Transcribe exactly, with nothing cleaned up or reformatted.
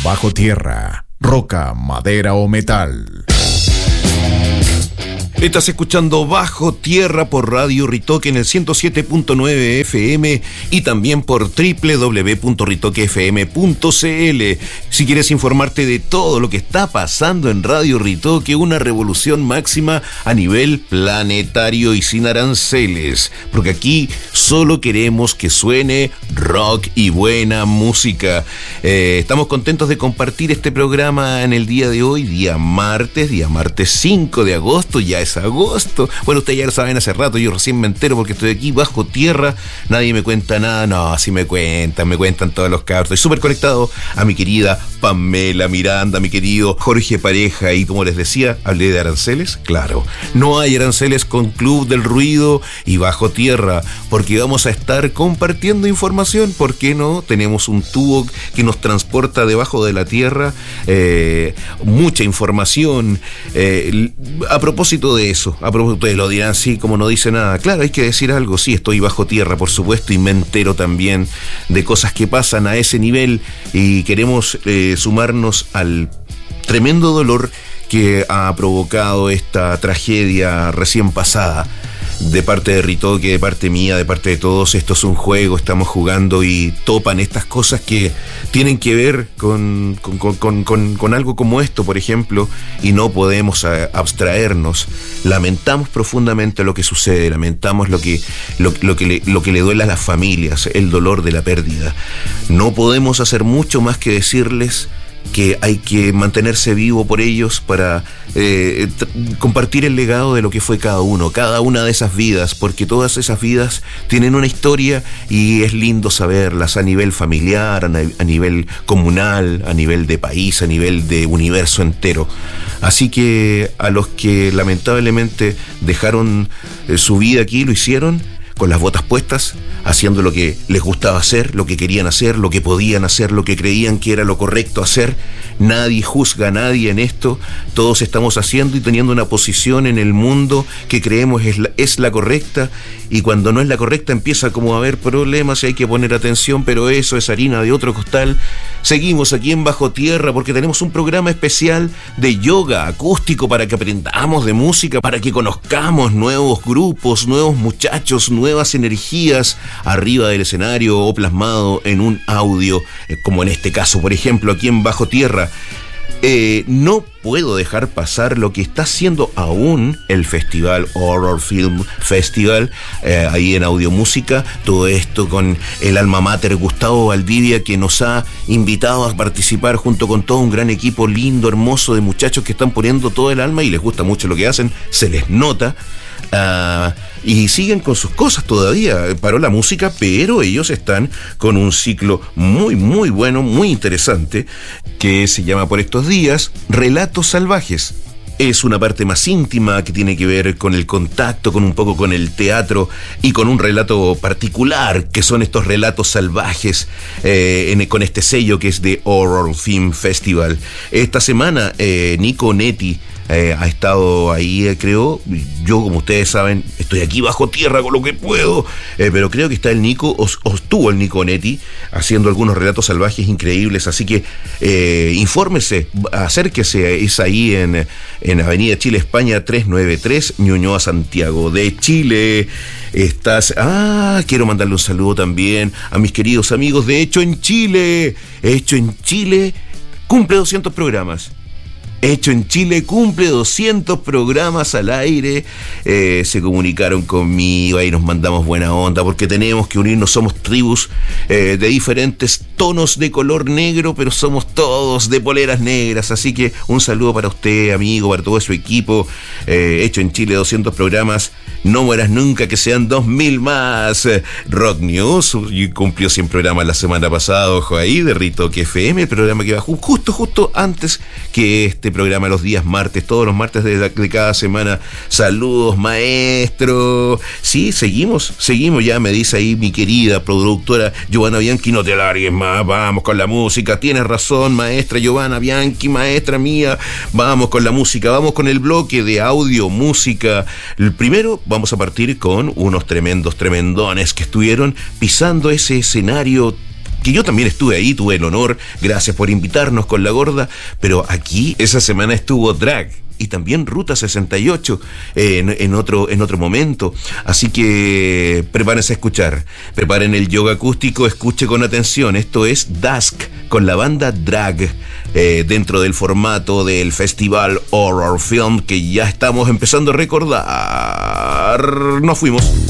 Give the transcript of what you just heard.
bajo tierra, roca, madera o metal. Estás escuchando Bajo Tierra por Radio Ritoque en el ciento siete punto nueve F M y también por doble u doble u doble u punto ritoque f m punto c l. Si quieres informarte de todo lo que está pasando en Radio Ritoque, una revolución máxima a nivel planetario y sin aranceles, porque aquí solo queremos que suene rock y buena música. Eh, estamos contentos de compartir este programa en el día de hoy, día martes, día martes cinco de agosto, ya es agosto. Bueno, ustedes ya lo saben hace rato, yo recién me entero porque estoy aquí bajo tierra, nadie me cuenta nada. No, así me cuentan, me cuentan todos los cabros. Estoy súper conectado a mi querida Pamela Miranda, mi querido Jorge Pareja, y como les decía, hablé de aranceles. Claro, no hay aranceles con Club del Ruido y Bajo Tierra, porque vamos a estar compartiendo información. ¿Por qué no? Tenemos un tubo que nos transporta debajo de la tierra, eh, mucha información. Eh, a propósito de eso, a propósito, ustedes lo dirán, sí, como no dice nada. Claro, hay que decir algo, sí, estoy bajo tierra, por supuesto, y me entero también de cosas que pasan a ese nivel, y queremos eh, sumarnos al tremendo dolor que ha provocado esta tragedia recién pasada. De parte de Ritoque, de parte mía, de parte de todos, esto es un juego, estamos jugando y topan estas cosas que tienen que ver con, con, con, con, con algo como esto, por ejemplo, y no podemos abstraernos. Lamentamos profundamente lo que sucede, lamentamos lo que, lo, lo que le, lo que le duele a las familias, el dolor de la pérdida. No podemos hacer mucho más que decirles que hay que mantenerse vivo por ellos para eh, t- compartir el legado de lo que fue cada uno, cada una de esas vidas, porque todas esas vidas tienen una historia y es lindo saberlas a nivel familiar, a, na- a nivel comunal, a nivel de país, a nivel de universo entero. Así que a los que lamentablemente dejaron eh, su vida aquí, lo hicieron con las botas puestas, haciendo lo que les gustaba hacer, lo que querían hacer, lo que podían hacer, lo que creían que era lo correcto hacer. Nadie juzga a nadie en esto. Todos estamos haciendo y teniendo una posición en el mundo que creemos es la, es la correcta, y cuando no es la correcta empieza como a haber problemas y hay que poner atención, pero eso es harina de otro costal. Seguimos aquí en Bajo Tierra porque tenemos un programa especial de yoga acústico para que aprendamos de música, para que conozcamos nuevos grupos, nuevos muchachos, nuevas energías arriba del escenario o plasmado en un audio, como en este caso, por ejemplo, aquí en Bajo Tierra. Eh, no puedo dejar pasar lo que está haciendo aún el Festival Horror Film Festival, eh, ahí en Audio Música. Todo esto con el alma mater Gustavo Valdivia, que nos ha invitado a participar junto con todo un gran equipo lindo, hermoso de muchachos que están poniendo todo el alma y les gusta mucho lo que hacen, se les nota. Uh, y siguen con sus cosas todavía. Paró la música, pero ellos están con un ciclo muy muy bueno, muy interesante, que se llama por estos días Relatos Salvajes. Es una parte más íntima que tiene que ver con el contacto, con un poco con el teatro y con un relato particular, que son estos relatos salvajes, eh, en, con este sello que es de Horror Film Festival. Esta semana eh, Nico Netti Eh, ha estado ahí, eh, creo. Yo, como ustedes saben, estoy aquí bajo tierra con lo que puedo, eh, pero creo que está el Nico, o, o estuvo el Nico Netti haciendo algunos relatos salvajes increíbles. Así que eh, infórmese, acérquese. Es ahí en, en Avenida Chile, España trescientos noventa y tres, Ñuñoa, Santiago de Chile. Estás. Ah, quiero mandarle un saludo también a mis queridos amigos de Hecho en Chile. Hecho en Chile cumple doscientos programas. Hecho en Chile cumple doscientos programas al aire. Eh, se comunicaron conmigo, ahí nos mandamos buena onda, porque tenemos que unirnos, somos tribus eh, de diferentes tonos de color negro, pero somos todos de poleras negras. Así que un saludo para usted, amigo, para todo su equipo. Eh, Hecho en Chile, doscientos programas. No mueras nunca, que sean dos mil más. Rock News cumplió cien programas la semana pasada, ojo ahí, de Ritoque F M, el programa que va justo, justo antes que este programa los días martes, todos los martes de, de cada semana. Saludos, maestro. Sí, seguimos, seguimos, ya me dice ahí mi querida productora Giovanna Bianchi, no te alargues más, vamos con la música. Tienes razón, maestra Giovanna Bianchi, maestra mía, vamos con la música, vamos con el bloque de audio música. El primero, vamos a partir con unos tremendos tremendones que estuvieron pisando ese escenario que yo también estuve ahí, tuve el honor, gracias por invitarnos con La Gorda, pero aquí esa semana estuvo Drag y también Ruta sesenta y ocho eh, en, en, otro, en otro momento. Así que prepárense a escuchar, preparen el yoga acústico, escuche con atención. Esto es Dusk con la banda Drag, eh, dentro del formato del Festival Horror Film que ya estamos empezando a recordar. Nos fuimos.